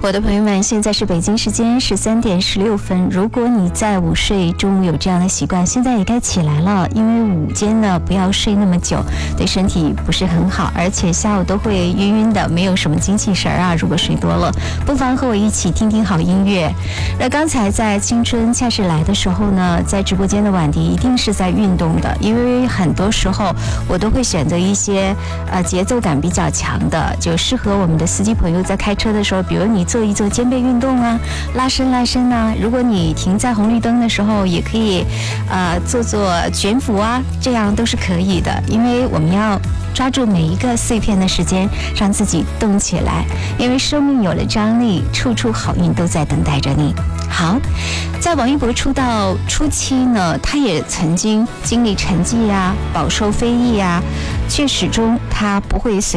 我的朋友们，现在是北京时间13点16分。如果你在午睡，中午有这样的习惯，现在也该起来了，因为午间呢不要睡那么久，对身体不是很好，而且下午都会晕晕的，没有什么精气神啊。如果睡多了，不妨和我一起听听好音乐。那刚才在青春恰是来的时候呢，在直播间的婉迪一定是在运动的，因为很多时候我都会选择一些节奏感比较强的，就适合我们的司机朋友在开车的时候，比如你做一做肩背运动啊，拉伸拉伸啊。如果你停在红绿灯的时候，也可以做做卷腹啊，这样都是可以的。因为我们要抓住每一个碎片的时间，让自己动起来，因为生命有了张力，处处好运都在等待着你。好，在王一博出道初期呢，他也曾经经历沉寂啊，饱受非议啊，却始终他不会随